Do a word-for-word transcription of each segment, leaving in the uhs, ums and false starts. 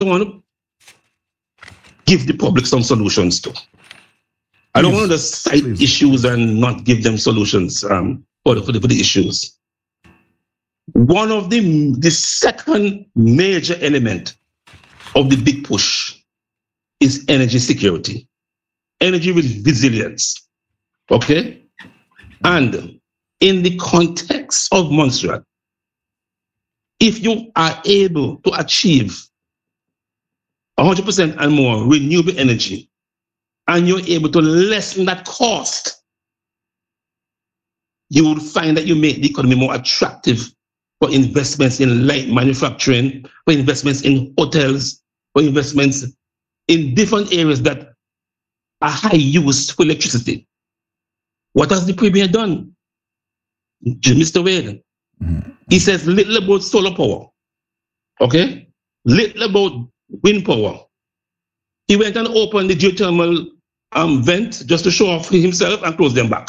want to give the public some solutions to. I don't want to cite Please. issues and not give them solutions um, for, the, for, the, for the issues. One of the, the second major element of the big push is energy security, energy resilience, okay? And in the context of Montserrat, if you are able to achieve one hundred percent and more renewable energy, and you're able to lessen that cost, you will find that you make the economy more attractive for investments in light manufacturing, for investments in hotels, for investments in different areas that are high use for electricity. What has the Premier done? Mister Wade, mm-hmm. he says little about solar power, okay? Little about wind power. He went and opened the geothermal um, vent just to show off himself and close them back.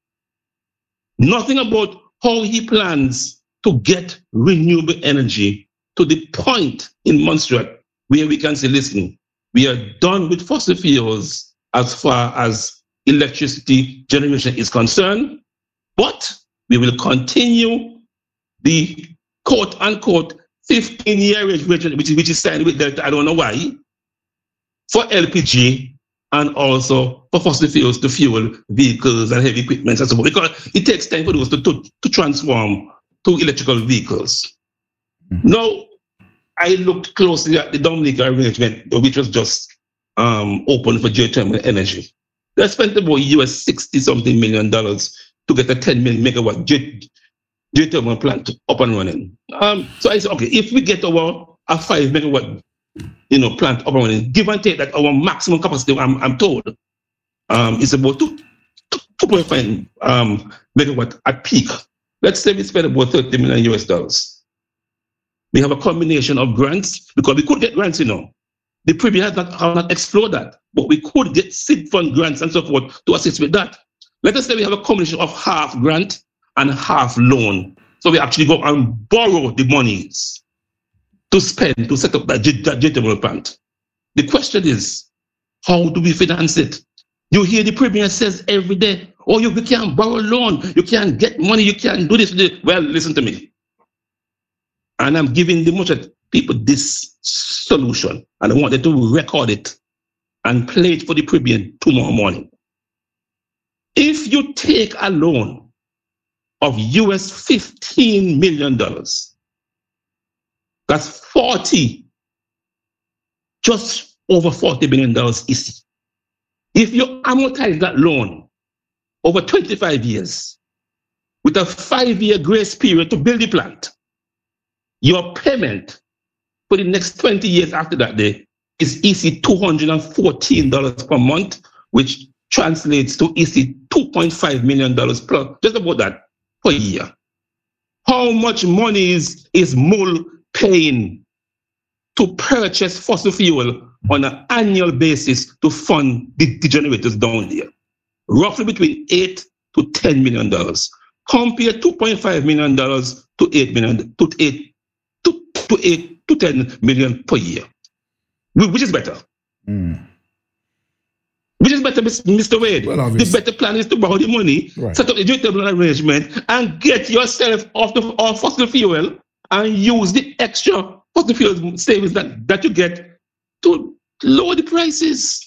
Nothing about how he plans to get renewable energy to the point in Montserrat where we can say, listen, we are done with fossil fuels as far as electricity generation is concerned, but we will continue the quote unquote fifteen year arrangement, which, which is signed with Delta, I don't know why, for L P G and also for fossil fuels to fuel vehicles and heavy equipment and so forth, because it takes time for those to, to, to transform to electrical vehicles. Mm-hmm. Now, I looked closely at the Dominica arrangement, which was just um, open for geothermal energy. They spent about U S sixty something million dollars to get a ten megawatt ge- geothermal plant up and running. Um, so I said, okay, if we get our a five megawatt, you know, plant up and running, give and take that our maximum capacity, I'm, I'm told, um, is about two point five um, megawatt at peak. Let's say we spend about thirty million U S dollars. We have a combination of grants, because we could get grants, you know. The Premier has not, have not explored that, but we could get seed fund grants and so forth to assist with that. Let us say we have a combination of half grant and half loan. So we actually go and borrow the monies to spend to set up that geothermal plant. The question is, how do we finance it? You hear the Premier says every day, oh, you, you can't borrow loan, you can't get money, you can't do this. Well, listen to me. And I'm giving the much people this solution, and I want them to record it and play it for the Premier tomorrow morning. If you take a loan of U S fifteen million dollars, that's forty, just over forty billion dollars easy. If you amortize that loan over twenty-five years with a five-year grace period to build the plant, your payment for the next twenty years after that day is easy two hundred fourteen dollars per month, which translates to easy two point five million dollars plus, just about that per year. How much money is, is M O L paying to purchase fossil fuel on an annual basis to fund the, the generators down there? Roughly between eight to ten million dollars. Compare two point five million dollars to eight million to eight to, to eight to ten million per year. Which is better? Mm. Which is better, Mister Wade? Well, the better plan is to borrow the money, right, set up a geothermal arrangement, and get yourself off the off fossil fuel and use the extra fossil fuel savings that, that you get to lower the prices.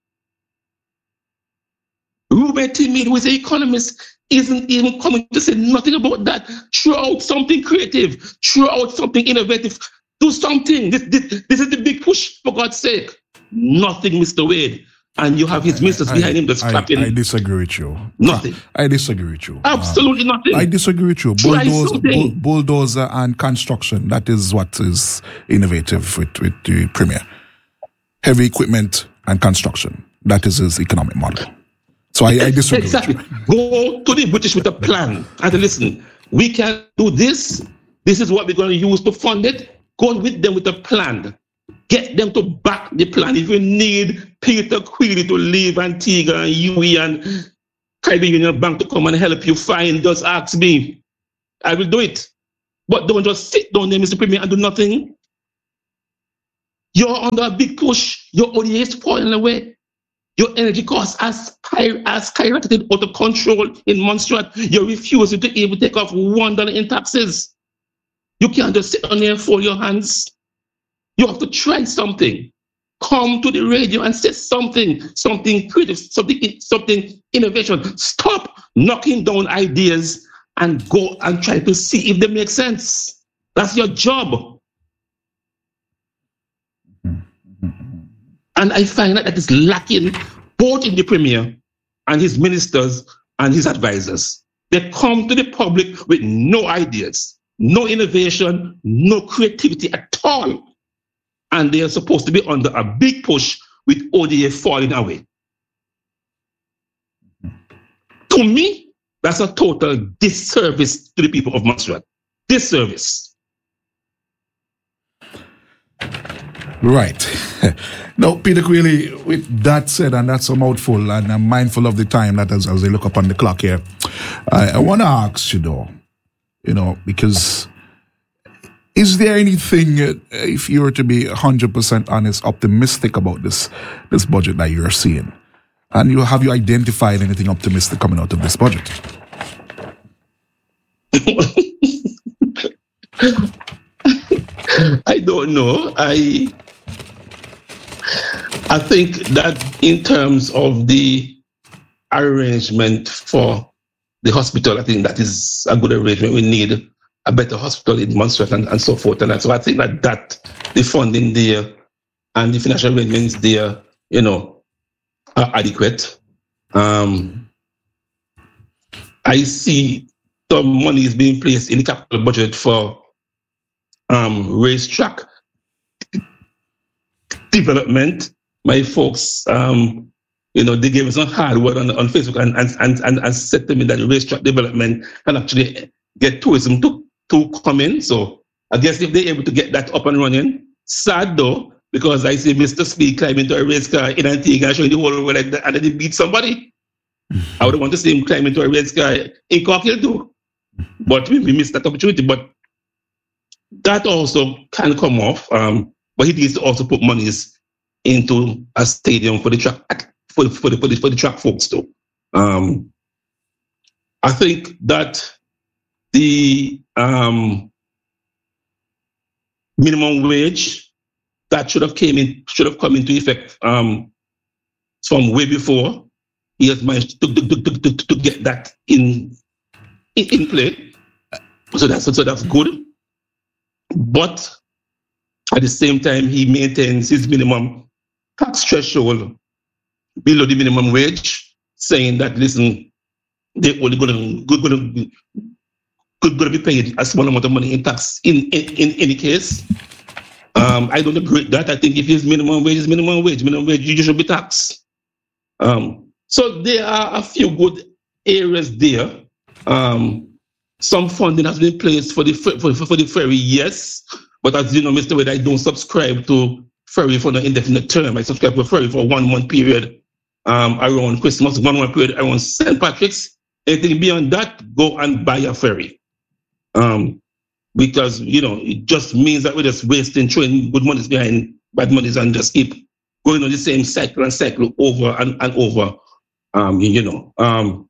Ruben Timid, who is an economist, isn't even coming to say nothing about that. Throw out something creative, throw out something innovative, do something. This, this, this is the big push, for God's sake. Nothing, Mister Wade. And you have his ministers I, behind him that's clapping. I, I disagree with you. Nothing. I disagree with you. Absolutely uh, nothing. I disagree with you. Bulldozer, bull, bulldozer and construction, that is what is innovative with, with the Premier. Heavy equipment and construction, that is his economic model. So I, I disagree. Exactly. Go to the British with a plan and listen, we can do this. This is what we're going to use to fund it. Go with them with a plan. Get them to back the plan. If you need Peter Queally to leave Antigua and U E and Caribbean Union Bank to come and help you, fine, just ask me. I will do it. But don't just sit down there, Mister Premier, and do nothing. You're under a big push. Your O D A is falling away. Your energy costs are skyrocketed out of control in Montserrat. You're refusing to even take off one dollar in taxes. You can't just sit on there and fold your hands. You have to try something. Come to the radio and say something, something creative, something, something innovation. Stop knocking down ideas and go and try to see if they make sense. That's your job. And I find that that is lacking both in the Premier and his ministers and his advisors. They come to the public with no ideas, no innovation, no creativity at all. And they are supposed to be under a big push with O D A falling away. To me, that's a total disservice to the people of Montserrat. Disservice. Right. Now, Peter Queally, with that said, and that's a mouthful, and I'm mindful of the time that as, as I look up on the clock here, I, I want to ask you though, you know, because is there anything, uh, if you were to be one hundred percent honest, optimistic about this this budget that you're seeing? And you have you identified anything optimistic coming out of this budget? I don't know. I I think that in terms of the arrangement for the hospital, I think that is a good arrangement. We need a better hospital in Montserrat and, and so forth. And so I think that, that the funding there and the financial arrangements there, you know, are adequate. Um, I see some money is being placed in the capital budget for um, racetrack development. My folks, um, you know, they gave us some hard word on, on Facebook and, and, and, and said to me that the racetrack development can actually get tourism to, to come in. So I guess if they're able to get that up and running, sad though, because I see Mister Speed climb into a race car in Antigua and showing the whole world like that, and then he beat somebody. Mm-hmm. I would want to see him climb into a race car in Corkhill too. But we, we missed that opportunity. But that also can come off. Um, but he needs to also put monies into a stadium for the track for, for the for the for the track folks too. Um, I think that the um, minimum wage that should have came in should have come into effect um, from way before. He has managed to, to, to, to, to get that in, in in play, so that's so that's good. But at the same time, he maintains his minimum tax threshold below the minimum wage, saying that listen, they're only going to going to going to be paid a small amount of money in tax in in, in any case. Um, I don't agree with that. I think if his minimum wage is minimum wage, minimum wage you should be taxed. Um, so there are a few good areas there. Um, some funding has been placed for the for, for, for the ferry, yes. But as you know, Mister Wade, I don't subscribe to ferry for the indefinite term. I subscribe to ferry for one month period um, around Christmas, one month period around Saint Patrick's. Anything beyond that, go and buy a ferry. Um, because, you know, it just means that we're just wasting, throwing good monies behind bad monies and just keep going on the same cycle and cycle over and, and over. Um, you know, um,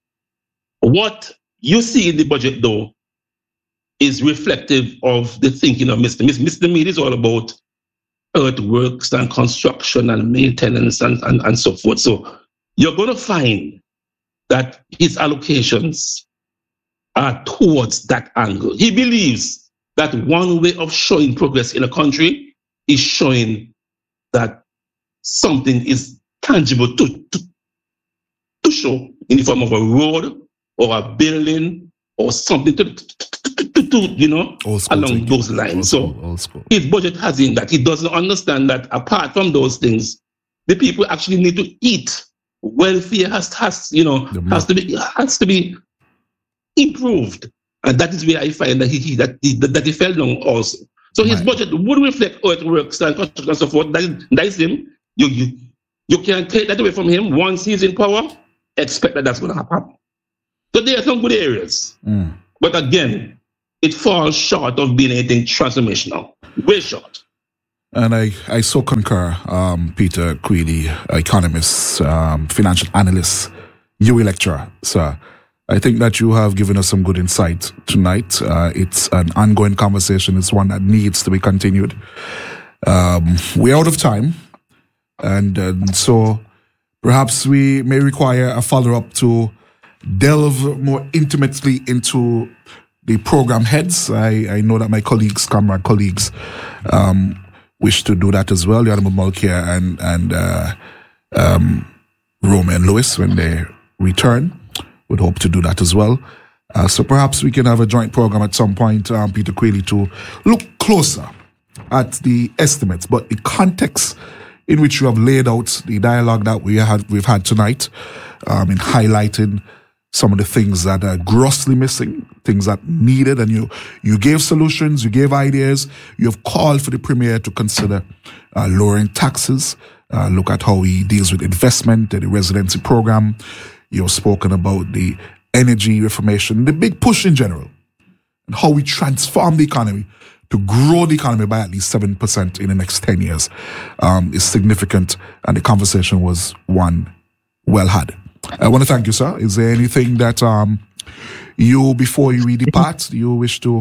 what you see in the budget, though, is reflective of the thinking of Mister Mister Mister Meade is all about earthworks and construction and maintenance and, and, and so forth. So you're going to find that his allocations are towards that angle. He believes that one way of showing progress in a country is showing that something is tangible to, to, to show in the form of a road or a building or something to, to, to, to, to you know, along those lines. So his budget has in that. He doesn't understand that apart from those things, the people actually need to eat. Welfare has, has you know, has to be has to be improved, and that is where I find that he, he that he, that he fell down also. So his right. budget would reflect earthworks and construction and so forth. That, that is him. You you you can't take that away from him. Once he's in power, expect that that's going to happen. So there are some good areas, mm. but again, it falls short of being anything transformational. Way short. And I, I so concur, um, Peter Queally, economist, um, financial analyst, U E lecturer, sir. I think that you have given us some good insight tonight. Uh, it's an ongoing conversation. It's one that needs to be continued. Um, we're out of time. And, and so perhaps we may require a follow-up to delve more intimately into the program heads. I, I know that my colleagues, comrade colleagues, um, wish to do that as well. The Honorable Mulcair and, and uh, um, Roman Lewis, when they return, would hope to do that as well. Uh, so perhaps we can have a joint program at some point, um, Peter Queally, to look closer at the estimates, but the context in which you have laid out the dialogue that we had, we've had tonight, um, in highlighting some of the things that are grossly missing, things that needed, and you you gave solutions, you gave ideas, you have called for the Premier to consider uh, lowering taxes, uh, look at how he deals with investment, the residency program. You've spoken about the energy reformation, the big push in general, and how we transform the economy to grow the economy by at least seven percent in the next ten years um, is significant, and the conversation was one well had. I want to thank you, sir. Is there anything that um, you, before you depart, you wish to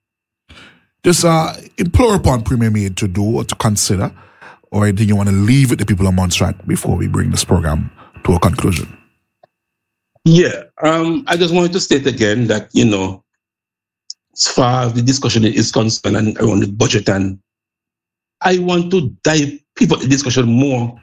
just uh, implore upon Premier Meade to do or to consider, or anything you want to leave with the people of Montserrat before we bring this program to a conclusion? Yeah, um, I just wanted to state again that, you know, as far as the discussion is concerned and around the budget, and I want to dive pivot the discussion more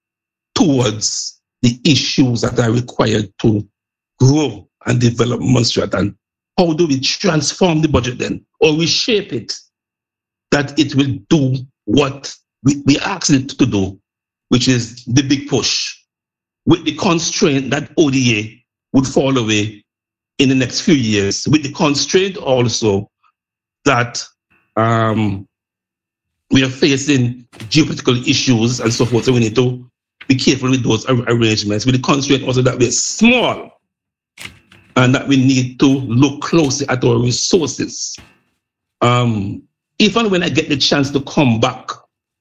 towards the issues that are required to grow and develop Montserrat, and how do we transform the budget then, or reshape it that it will do what we, we asked it to do, which is the big push, with the constraint that O D A would fall away in the next few years, with the constraint also that um, we are facing geopolitical issues and so forth, so we need to be careful with those arrangements, with the constraint also that we're small and that we need to look closely at our resources. Um, even when I get the chance to come back,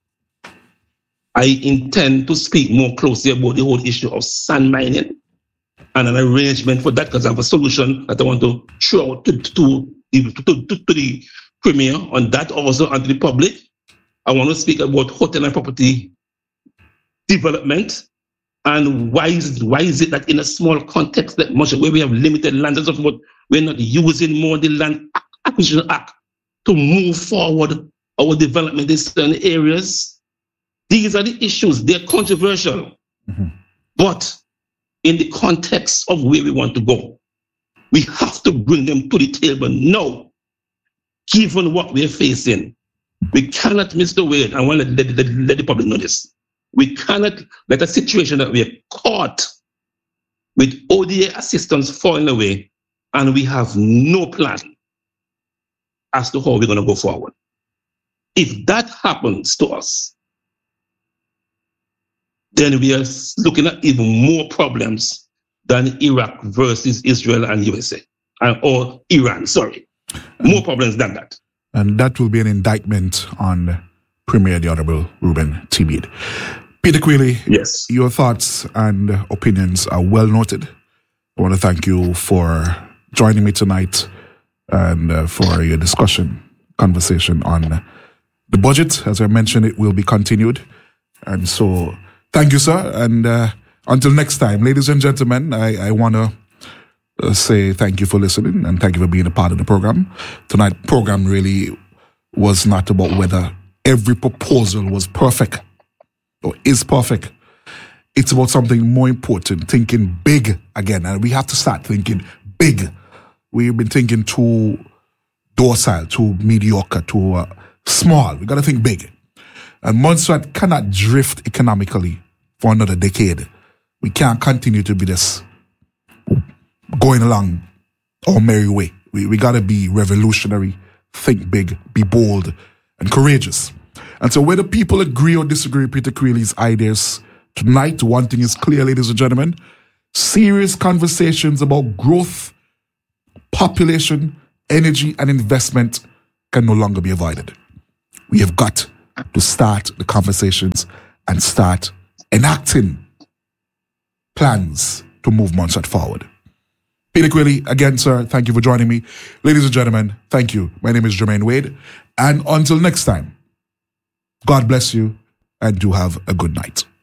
I intend to speak more closely about the whole issue of sand mining and an arrangement for that, because I have a solution that I want to throw out to, to, to, to, to the Premier on that, also and to the public. I want to speak about hotel and property development, and why is, why is it that in a small context that much where we have limited land and so forth, we're not using more the Land Acquisition Act to move forward our development in certain areas. These are the issues. They're controversial, mm-hmm. but in the context of where we want to go, we have to bring them to the table now, given what we're facing. We cannot miss the way, and I want to let, let, let the public know this. We cannot let a situation that we are caught with O D A assistance falling away, and we have no plan as to how we're going to go forward. If that happens to us, then we are looking at even more problems than Iraq versus Israel and U S A, or Iran, sorry. More problems than that. And that will be an indictment on Premier the Honorable Reuben T. Meade. Peter Queally, yes, your thoughts and opinions are well noted. I want to thank you for joining me tonight and uh, for your discussion, conversation on the budget. As I mentioned, it will be continued. And so, thank you, sir. And uh, until next time, ladies and gentlemen, I, I want to uh, say thank you for listening and thank you for being a part of the program. Tonight's program really was not about whether every proposal was perfect or is perfect. It's about something more important, thinking big again. And we have to start thinking big. We've been thinking too docile, too mediocre, too uh, small. We got to think big. And Montserrat cannot drift economically for another decade. We can't continue to be this going along our merry way. We, we got to be revolutionary, think big, be bold, and courageous. And so whether people agree or disagree with Peter Queally's ideas tonight, one thing is clear, ladies and gentlemen, serious conversations about growth, population, energy, and investment can no longer be avoided. We have got to start the conversations and start enacting plans to move Montserrat forward. Peter Quilly, again, sir, thank you for joining me. Ladies and gentlemen, thank you. My name is Jermaine Wade. And until next time, God bless you and do have a good night.